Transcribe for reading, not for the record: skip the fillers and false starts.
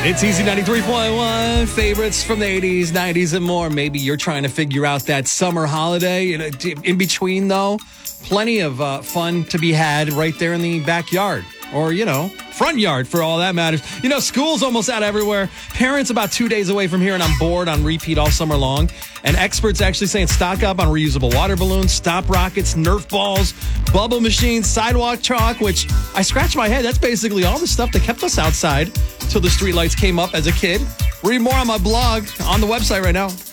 It's Easy 93.1, favorites from the 80s, 90s, and more. Maybe you're trying to figure out that summer holiday. In between, though, plenty of fun to be had right there in the backyard. Or, front yard for all that matters. School's almost out everywhere. Parents about 2 days away from here, and I'm bored on repeat all summer long. And experts actually saying stock up on reusable water balloons, stop rockets, Nerf balls, bubble machines, sidewalk chalk, which I scratch my head. That's basically all the stuff that kept us outside till the streetlights came up as a kid. Read more on my blog on the website right now.